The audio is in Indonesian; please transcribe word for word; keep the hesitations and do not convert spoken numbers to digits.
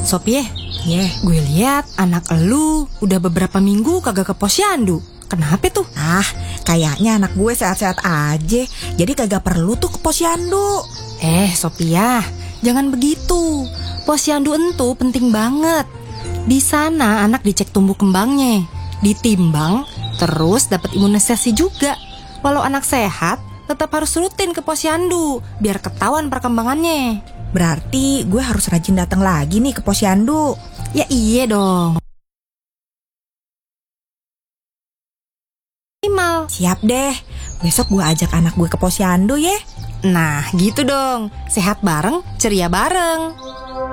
Sophie, Yeh, gue lihat anak elu udah beberapa minggu kagak ke posyandu. Kenapa tuh? ah kayaknya anak gue sehat-sehat aja, jadi kagak perlu tuh ke posyandu. Eh, Sophia, jangan begitu. Posyandu entu penting banget. Di sana anak dicek tumbuh kembangnya, ditimbang, terus dapat imunisasi juga. Walau anak sehat, tetap harus rutin ke posyandu biar ketahuan perkembangannya. Berarti gue harus rajin datang lagi nih ke posyandu. Ya iya dong. Minimal. Siap deh, besok gue ajak anak gue ke posyandu ya. Nah, gitu dong. Sehat bareng, ceria bareng.